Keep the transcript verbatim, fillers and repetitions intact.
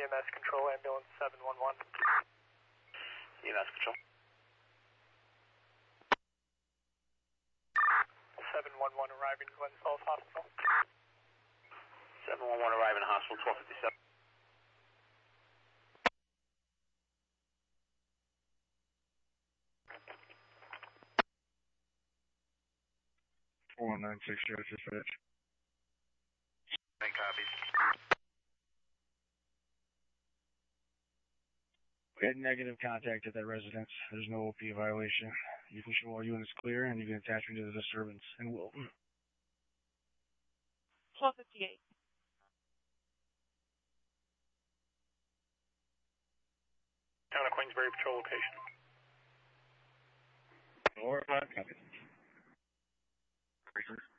M S control, ambulance seven one one. E M S control. seven one one arriving to Glens Falls Hospital. seven one one arriving to hospital, twelve fifty-seven. four one nine six, Joe, dispatch. Ten copies. We had negative contact at that residence. There's no O P violation. You can show all units clear, and you can attach me to the disturbance in Wilton. twelve fifty-eight. Town of Queensbury Patrol location. Four five copies.